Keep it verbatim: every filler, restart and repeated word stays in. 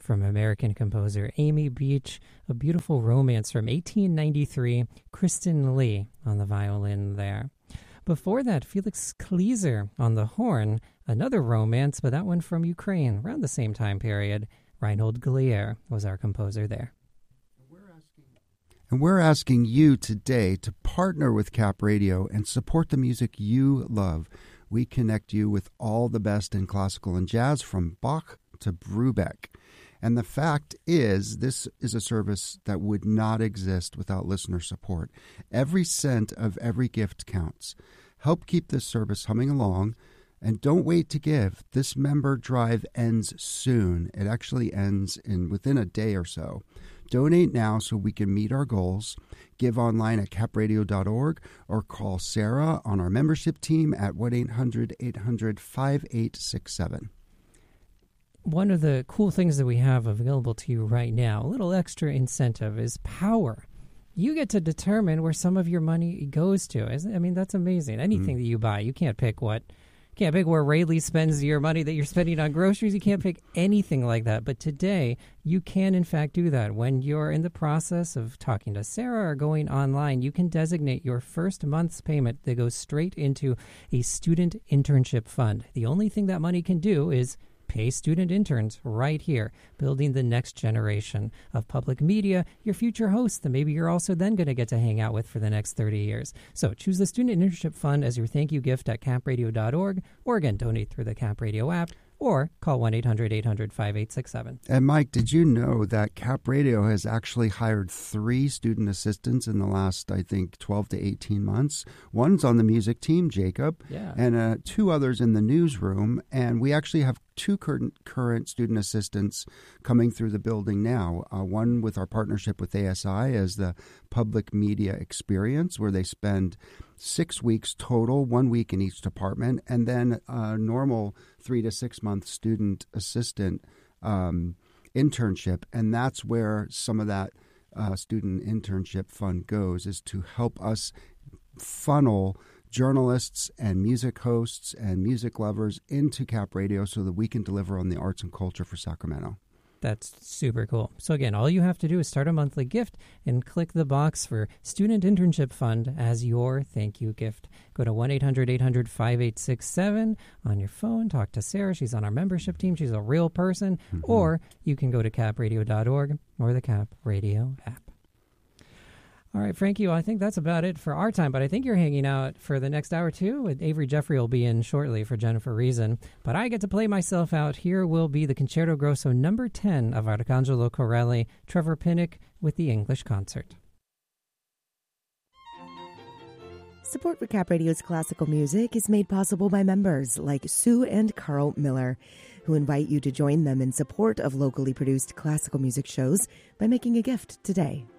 from American composer Amy Beach, a beautiful romance from eighteen ninety-three, Kristen Lee on the violin there. Before that, Felix Kleeser on the horn, another romance, but that one from Ukraine, around the same time period. Reinhold Glier was our composer there. And we're asking you today to partner with Cap Radio and support the music you love. We connect you with all the best in classical and jazz, from Bach to Brubeck. And the fact is, this is a service that would not exist without listener support. Every cent of every gift counts. Help keep this service humming along, and don't wait to give. This member drive ends soon. It actually ends in within a day or so. Donate now so we can meet our goals. Give online at cap radio dot org or call Sarah on our membership team at one eight hundred eight hundred five eight six seven. One of the cool things that we have available to you right now, a little extra incentive, is Power. You get to determine where some of your money goes to. I mean, that's amazing. Anything mm. that you buy, you can't pick what can't pick where Rayleigh spends your money that you're spending on groceries. You can't pick anything like that. But today, you can, in fact, do that. When you're in the process of talking to Sarah or going online, you can designate your first month's payment that goes straight into a student internship fund. The only thing that money can do is pay student interns right here, building the next generation of public media, your future hosts that maybe you're also then going to get to hang out with for the next thirty years. So choose the Student Internship Fund as your thank you gift at cap radio dot org, or again, donate through the Cap Radio app, or call one eight hundred eight hundred five eight six seven. And Mike, did you know that Cap Radio has actually hired three student assistants in the last, I think, twelve to eighteen months? One's on the music team, Jacob, yeah. and uh, two others in the newsroom. And we actually have two current, current student assistants coming through the building now. Uh, one with our partnership with A S I as the Public Media Experience, where they spend six weeks total, one week in each department, and then a normal three to six month student assistant um, internship. And that's where some of that uh, student internship fund goes, is to help us funnel journalists and music hosts and music lovers into Cap Radio so that we can deliver on the arts and culture for Sacramento. That's super cool. So again, all you have to do is start a monthly gift and click the box for Student Internship Fund as your thank you gift. Go to one eight hundred eight hundred five eight six seven on your phone. Talk to Sarah. She's on our membership team. She's a real person. Mm-hmm. Or you can go to cap radio dot org or the Cap Radio app. All right, Frankie, well, I think that's about it for our time, but I think you're hanging out for the next hour, too. Avery Jeffrey will be in shortly for Jennifer Reason, but I get to play myself out. Here will be the Concerto Grosso number ten of Arcangelo Corelli, Trevor Pinnock with the English Concert. Support for Cap Radio's classical music is made possible by members like Sue and Carl Miller, who invite you to join them in support of locally produced classical music shows by making a gift today.